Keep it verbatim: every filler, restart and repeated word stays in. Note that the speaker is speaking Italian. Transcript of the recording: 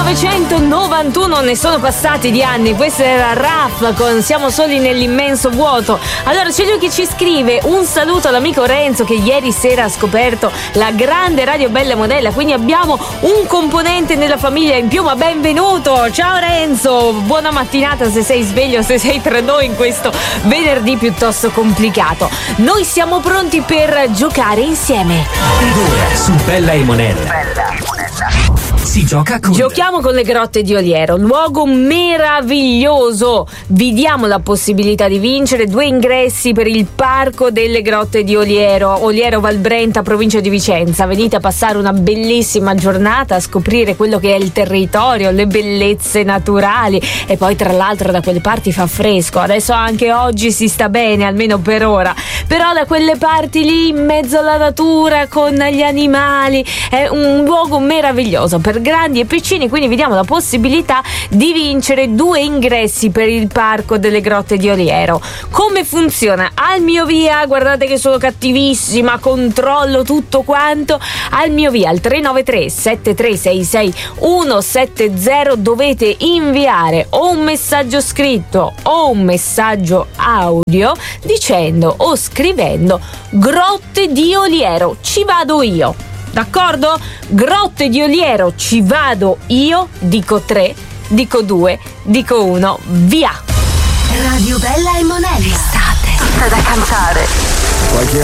millenovecentonovantuno, ne sono passati di anni. Questo era Raff con Siamo soli nell'immenso vuoto. Allora c'è lui che ci scrive: un saluto all'amico Renzo che ieri sera ha scoperto la grande Radio Bella Modella, quindi abbiamo un componente nella famiglia in più, ma benvenuto. Ciao Renzo, buona mattinata se sei sveglio, se sei tra noi in questo venerdì piuttosto complicato. Noi siamo pronti per giocare insieme. Ed ora su Bella e Monella si gioca con... Giochiamo con le grotte di Oliero, luogo meraviglioso. Vi diamo la possibilità di vincere due ingressi per il parco delle grotte di Oliero, Oliero Valbrenta, provincia di Vicenza. Venite a passare una bellissima giornata a scoprire quello che è il territorio, le bellezze naturali, e poi tra l'altro da quelle parti fa fresco. Adesso anche oggi si sta bene, almeno per ora, però da quelle parti lì in mezzo alla natura con gli animali è un luogo meraviglioso per grandi e piccini, quindi vi diamo la possibilità di vincere due ingressi per il parco delle grotte di Oliero. Come funziona? Al mio via, guardate che sono cattivissima, controllo tutto quanto, al mio via al tre nove tre sette tre sei sei uno sette zero dovete inviare o un messaggio scritto o un messaggio audio dicendo o scrivendo Grotte di Oliero, ci vado io. D'accordo? Grotte di Oliero, ci vado io, dico tre, dico due, dico uno, via! Radio Bella e Monella. Estate. Tutta da cantare. Qualche